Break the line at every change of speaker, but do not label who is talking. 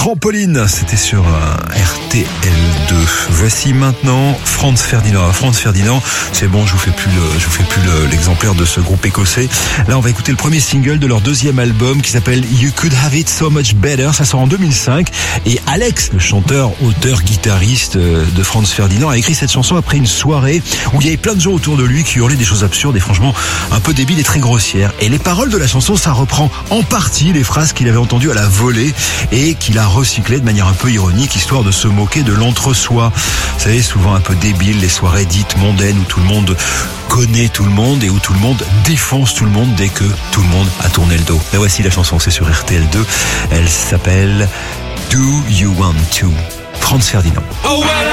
Trampoline, c'était sur RTL2. Voici maintenant Franz Ferdinand. Franz Ferdinand, c'est bon, je vous fais plus l'exemplaire de ce groupe écossais. Là, on va écouter le premier single de leur deuxième album qui s'appelle You Could Have It So Much Better. Ça sort en 2005. Et Alex, le chanteur, auteur, guitariste de Franz Ferdinand, a écrit cette chanson après une soirée où il y avait plein de gens autour de lui qui hurlaient des choses absurdes et franchement un peu débiles et très grossières. Et les paroles de la chanson, ça reprend en partie les phrases qu'il avait entendues à la volée et qu'il a recyclées de manière un peu ironique, histoire de se moquer de l'entre-soi. Vous savez, souvent un peu débile, les soirées dites mondaines où tout le monde connaît tout le monde et où tout le monde défonce tout le monde dès que tout le monde a tourné le dos. Et voici la chanson, c'est sur RTL2. Elle s'appelle Do You Want To? Franz Ferdinand.